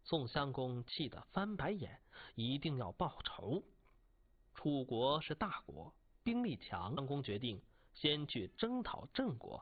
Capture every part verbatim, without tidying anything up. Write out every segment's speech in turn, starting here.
宋襄公气得翻白眼，一定要报仇。楚国是大国，兵力强，襄公决定先去征讨郑国。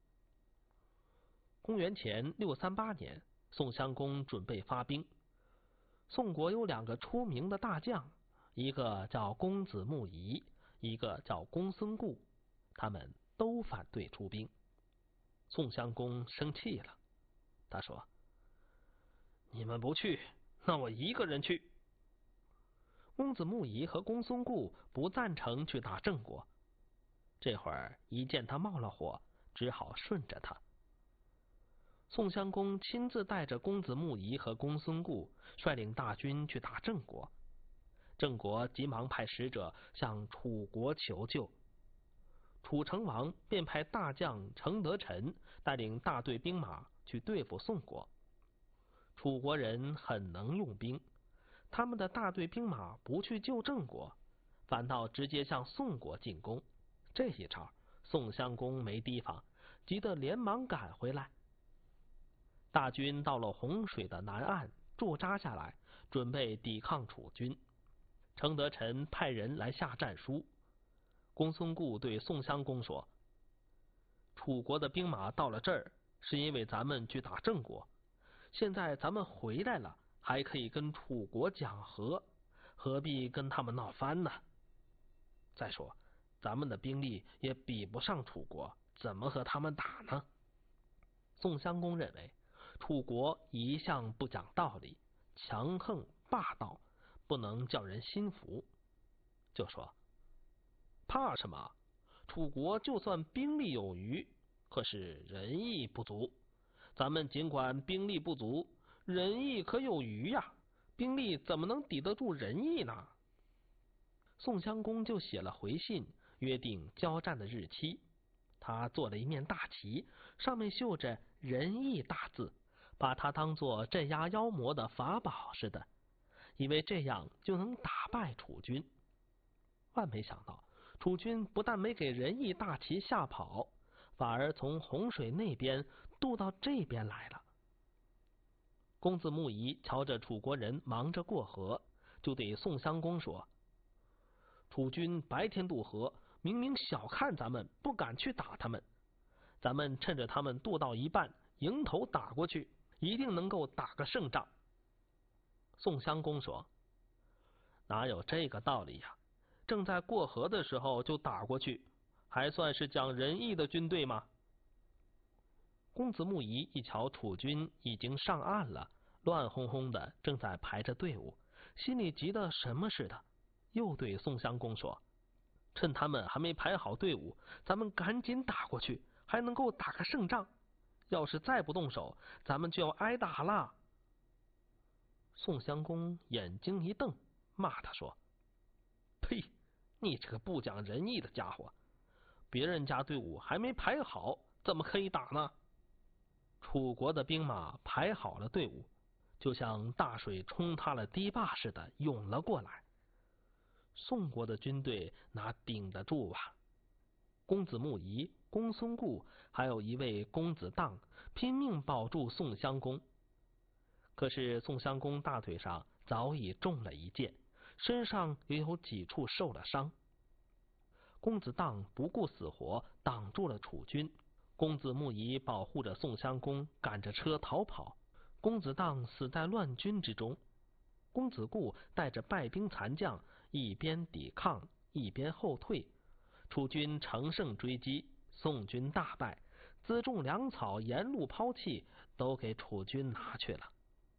公元前六三八年，宋襄公准备发兵。宋国有两个出名的大将，一个叫公子木仪，一个叫公孙固，他们都反对出兵。宋襄公生气了，他说：你们不去，那我一个人去。公子木仪和公孙固不赞成去打郑国，这会儿一见他冒了火，只好顺着他。宋襄公亲自带着公子木仪和公孙固，率领大军去打郑国。郑国急忙派使者向楚国求救，楚成王便派大将程德臣带领大队兵马去对付宋国。楚国人很能用兵，他们的大队兵马不去救郑国，反倒直接向宋国进攻。这一招宋襄公没提防，急得连忙赶回来。大军到了洪水的南岸驻扎下来，准备抵抗楚军。程德臣派人来下战书。公孙固对宋襄公说：楚国的兵马到了这儿，是因为咱们去打郑国，现在咱们回来了，还可以跟楚国讲和，何必跟他们闹翻呢？再说咱们的兵力也比不上楚国，怎么和他们打呢？宋襄公认为楚国一向不讲道理，强横霸道，不能叫人心服，就说：怕什么？楚国就算兵力有余，可是仁义不足。咱们尽管兵力不足，仁义可有余呀，兵力怎么能抵得住仁义呢？宋襄公就写了回信，约定交战的日期。他做了一面大旗，上面绣着仁义大字，把它当作镇压妖魔的法宝似的，以为这样就能打败楚军。万没想到，楚军不但没给仁义大旗吓跑，反而从洪水那边渡到这边来了。公子木仪瞧着楚国人忙着过河，就对宋襄公说：楚军白天渡河，明明小看咱们，不敢去打他们，咱们趁着他们渡到一半，迎头打过去，一定能够打个胜仗。宋襄公说：哪有这个道理呀？正在过河的时候就打过去，还算是讲仁义的军队吗？公子木仪一瞧楚军已经上岸了，乱哄哄的正在排着队伍，心里急得什么似的，又对宋襄公说：趁他们还没排好队伍，咱们赶紧打过去，还能够打个胜仗。要是再不动手，咱们就要挨打了。宋襄公眼睛一瞪，骂他说：呸！你这个不讲仁义的家伙，别人家队伍还没排好，怎么可以打呢？楚国的兵马排好了队伍，就像大水冲塌了堤坝似的涌了过来。宋国的军队哪顶得住啊？公子木仪、公孙固还有一位公子荡拼命保住宋襄公，可是宋襄公大腿上早已中了一箭，身上也有几处受了伤。公子荡不顾死活挡住了楚军，公子木仪保护着宋襄公赶着车逃跑，公子荡死在乱军之中。公子固带着败兵残将一边抵抗一边后退，楚军乘胜追击，宋军大败，辎重粮草沿路抛弃，都给楚军拿去了。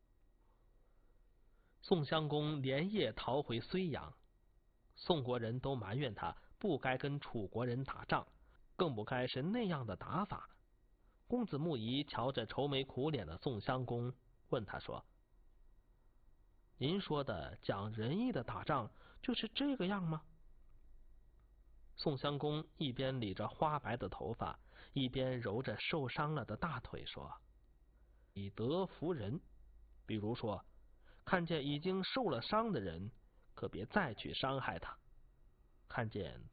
宋襄公连夜逃回睢阳，宋国人都埋怨他不该跟楚国人打仗，更不该是那样的打法。公子木仪瞧着愁眉苦脸的宋襄公，问他说：您说的讲仁义的打仗就是这个样吗？宋襄公一边理着花白的头发，一边揉着受伤了的大腿说：以德服人，比如说看见已经受了伤的人，可别再去伤害他；看见